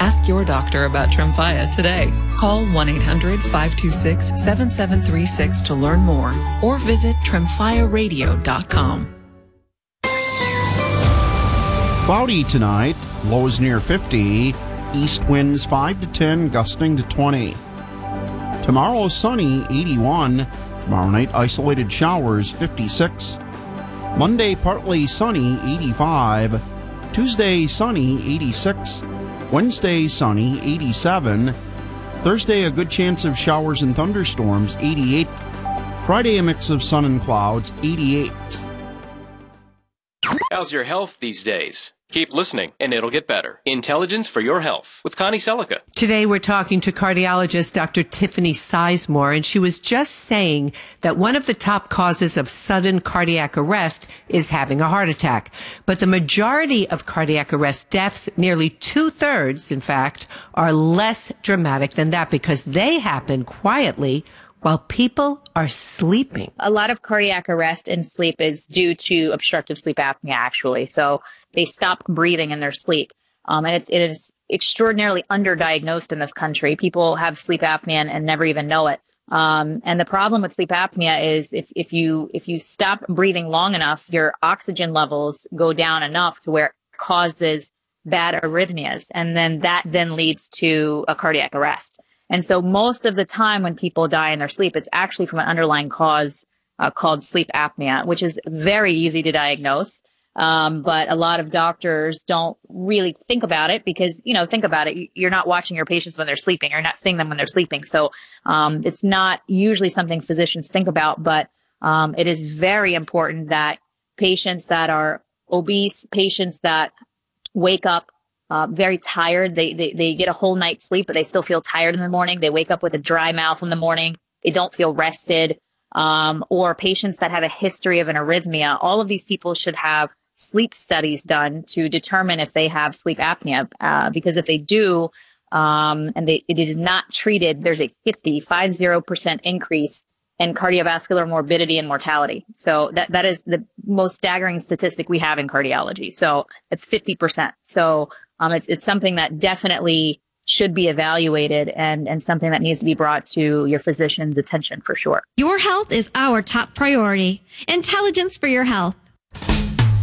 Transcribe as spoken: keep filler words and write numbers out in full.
Ask your doctor about Tremfya today. Call one eight hundred five two six seven seven three six to learn more or visit tremfya radio dot com. Cloudy tonight, lows near fifty, east winds five to ten, gusting to twenty. Tomorrow sunny, eighty-one. Tomorrow night isolated showers, fifty-six. Monday partly sunny, eighty-five. Tuesday sunny, eighty-six. Wednesday sunny, eighty-seven. Thursday a good chance of showers and thunderstorms, eighty-eight. Friday a mix of sun and clouds, eighty-eight. How's your health these days? Keep listening, and it'll get better. Intelligence for Your Health with Connie Selica. Today, we're talking to cardiologist Doctor Tiffany Sizemore, and she was just saying that one of the top causes of sudden cardiac arrest is having a heart attack. But the majority of cardiac arrest deaths, nearly two-thirds, in fact, are less dramatic than that because they happen quietly while people are sleeping. A lot of cardiac arrest in sleep is due to obstructive sleep apnea, actually. So they stop breathing in their sleep. Um, and it's, it is extraordinarily underdiagnosed in this country. People have sleep apnea and, and never even know it. Um, and the problem with sleep apnea is if, if you, if you stop breathing long enough, your oxygen levels go down enough to where it causes bad arrhythmias. And then that then leads to a cardiac arrest. And so most of the time when people die in their sleep, it's actually from an underlying cause uh, called sleep apnea, which is very easy to diagnose. Um, but a lot of doctors don't really think about it because, you know, think about it. You're not watching your patients when they're sleeping. You're not seeing them when they're sleeping. So um, it's not usually something physicians think about, but um, it is very important that patients that are obese, patients that wake up Uh, very tired. They, they they get a whole night's sleep, but they still feel tired in the morning. They wake up with a dry mouth in the morning. They don't feel rested. Um, or patients that have a history of an arrhythmia. All of these people should have sleep studies done to determine if they have sleep apnea. Uh, because if they do, um, and they, it is not treated, there's a fifty, fifty percent increase in cardiovascular morbidity and mortality. So that, that is the most staggering statistic we have in cardiology. So it's fifty percent. So Um, it's, it's something that definitely should be evaluated and, and something that needs to be brought to your physician's attention for sure. Your health is our top priority. Intelligence for Your Health.